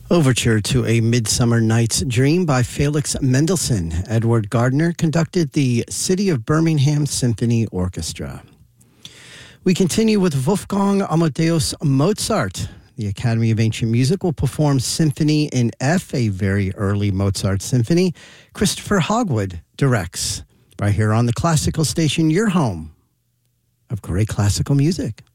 Overture to A Midsummer Night's Dream by Felix Mendelssohn. Edward Gardner conducted the City of Birmingham Symphony Orchestra. We continue with Wolfgang Amadeus Mozart. The Academy of Ancient Music will perform Symphony in F, a very early Mozart symphony. Christopher Hogwood directs. Right here on the Classical Station, your home of great classical music.